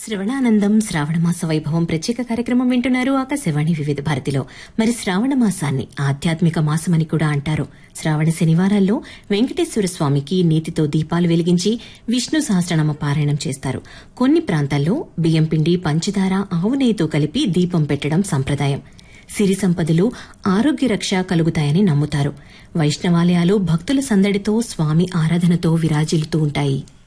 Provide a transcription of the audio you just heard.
శ్రవణానందం శ్రావణమాస వైభవం ప్రత్యేక కార్యక్రమం వింటున్నారు ఆకాశవాణి వివిధ భారతిలో. మరి శ్రావణ మాసాన్ని ఆధ్యాత్మిక మాసమని కూడా అంటారు. శ్రావణ శనివారాల్లో వెంకటేశ్వర స్వామికి నీతితో దీపాలు వెలిగించి విష్ణు సహస్రనామ పారాయణం చేస్తారు. కొన్ని ప్రాంతాల్లో బియ్యం పిండి, పంచదార, ఆవు నెయ్యితో కలిపి దీపం పెట్టడం సంప్రదాయం. సిరి సంపదలు, ఆరోగ్య రక్ష కలుగుతాయని నమ్ముతారు. వైష్ణవాలయాలు భక్తుల సందడితో, స్వామి ఆరాధనతో విరాజిల్లుతూ ఉంటాయి.